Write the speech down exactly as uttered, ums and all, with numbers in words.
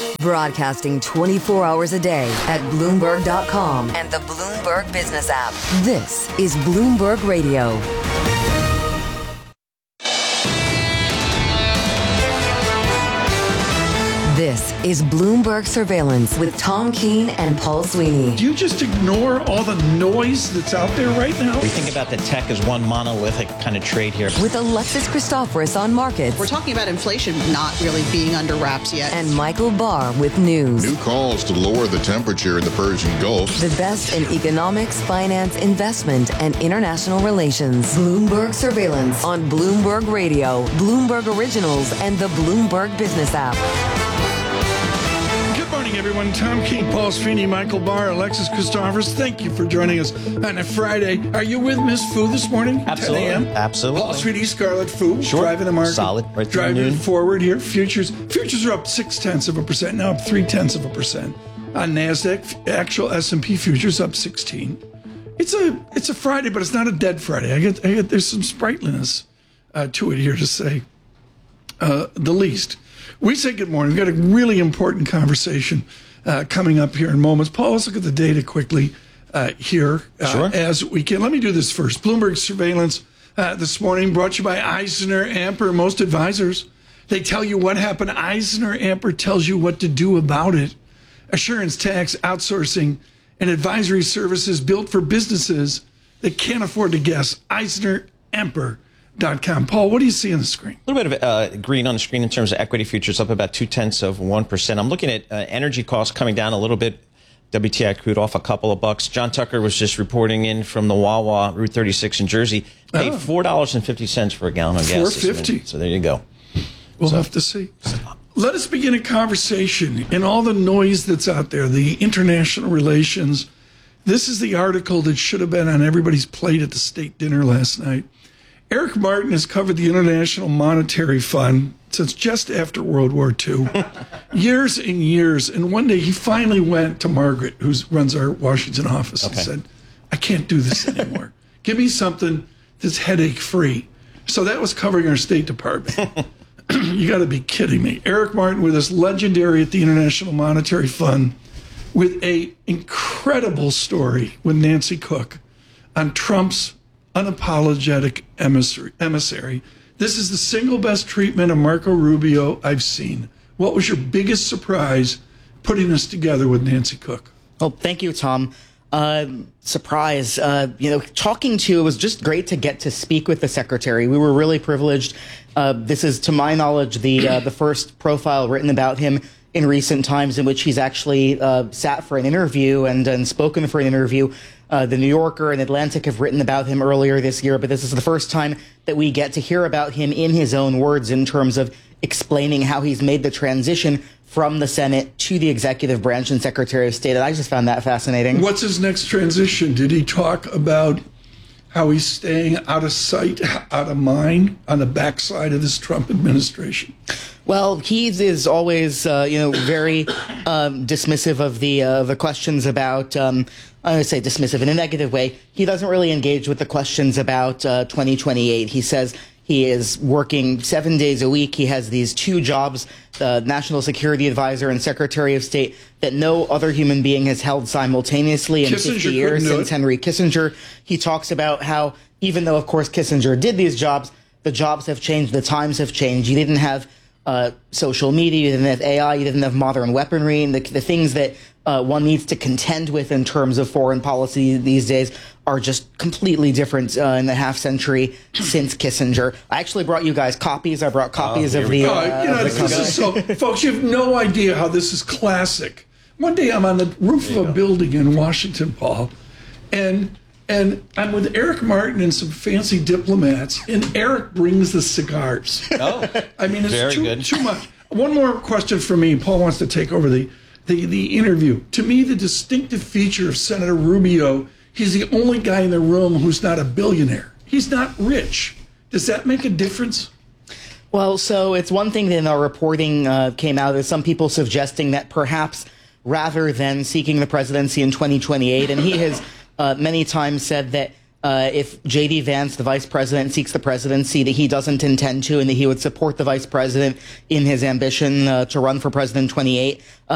Broadcasting twenty-four hours a day at Bloomberg dot com and the Bloomberg Business app. This is Bloomberg Radio. This is Bloomberg Surveillance with Tom Keene and Paul Sweeney. Do you just ignore all the noise that's out there right now? We think about the tech as one monolithic kind of trade here. With Alexis Christoforous on markets. We're talking about inflation not really being under wraps yet. And Michael Barr with news. New calls to lower the temperature in the Persian Gulf. The best in economics, finance, investment, and international relations. Bloomberg Surveillance on Bloomberg Radio, Bloomberg Originals, and the Bloomberg Business app. Good morning, everyone. Tom Keene, Paul Sweeney, Michael Barr, Alexis Christoforous. Thank you for joining us on a Friday. Are you with Miss Fu this morning? Absolutely. ten a.m.? Absolutely. Paul Sweeney, Scarlet Fu. Sure. Driving the market. Solid. Right through Driving noon. it forward here. Futures futures are up six tenths of a percent. Now up three tenths of a percent. On NASDAQ, actual S and P futures up sixteen. It's a it's a Friday, but it's not a dead Friday. I get I get there's some sprightliness uh, to it here, to say uh, the least. We say good morning. We've got a really important conversation uh, coming up here in moments. Paul, let's look at the data quickly uh, here uh, Sure. as we can. Let me do this first. Bloomberg Surveillance uh, this morning brought to you by Eisner Amper. Most advisors, they tell you what happened. Eisner Amper tells you what to do about it. Assurance, tax, outsourcing, and advisory services built for businesses that can't afford to guess. Eisner Amper. Dot com. Paul, what do you see on the screen? A little bit of uh, green on the screen in terms of equity futures, up about two tenths of one percent. I'm looking at uh, energy costs coming down a little bit. W T I crude off a couple of bucks. John Tucker was just reporting in from the Wawa Route thirty-six in Jersey. Paid Oh. four dollars and fifty cents for a gallon of gas. four this fifty. minute. So there you go. We'll So- have to see. Let us begin a conversation in all the noise that's out there, the international relations. This is the article that should have been on everybody's plate at the state dinner last night. Eric Martin has covered the International Monetary Fund since just after World War Two, years and years. And one day he finally went to Margaret, who runs our Washington office, Okay. and said, I can't do this anymore. Give me something that's headache-free. So that was covering our State Department. You got to be kidding me. Eric Martin with us, legendary at the International Monetary Fund, with a incredible story with Nancy Cook on Trump's unapologetic emissary, emissary. This is the single best treatment of Marco Rubio I've seen. What was your biggest surprise putting us together with Nancy Cook? Well, thank you, Tom. Uh, surprise. Uh, you know, talking to, it was just great to get to speak with the secretary. We were really privileged. Uh, this is, to my knowledge, the uh, the first profile written about him in recent times in which he's actually uh, sat for an interview and, and spoken for an interview. Uh, the New Yorker and Atlantic have written about him earlier this year, but this is the first time that we get to hear about him in his own words in terms of explaining how he's made the transition from the Senate to the executive branch and Secretary of State. And I just found that fascinating. What's his next transition? Did he talk about how he's staying out of sight, out of mind on the backside of this Trump administration? Well, he is always, uh, you know, very um, dismissive of the uh, the questions about. Um, I would say dismissive in a negative way. He doesn't really engage with the questions about uh, twenty twenty-eight. He says he is working seven days a week. He has these two jobs, the National Security Advisor and Secretary of State, that no other human being has held simultaneously in Kissinger fifty years couldn't do since it. Henry Kissinger. He talks about how, even though, of course, Kissinger did these jobs, the jobs have changed, the times have changed. You didn't have uh, social media, you didn't have A I, you didn't have modern weaponry, and the, the things that uh, one needs to contend with in terms of foreign policy these days are just completely different uh, in the half century since Kissinger. I actually brought you guys copies. I brought copies here of we the. go. Uh, Uh, you know, of the this is so, folks, you have no idea how this is classic. One day I'm on the roof of a building in Washington, Paul, and and I'm with Eric Martin and some fancy diplomats, and Eric brings the cigars. Oh, I mean, it's very too, good. too much. One more question for me. Paul wants to take over the, the, the interview. To me, the distinctive feature of Senator Rubio, he's the only guy in the room who's not a billionaire. He's not rich. Does that make a difference? Well, so it's one thing that in our reporting uh, came out as some people suggesting that perhaps rather than seeking the presidency in twenty twenty-eight, and he has uh, many times said that uh, if J D Vance, the vice president, seeks the presidency, that he doesn't intend to, and that he would support the vice president in his ambition uh, to run for president in twenty-eight.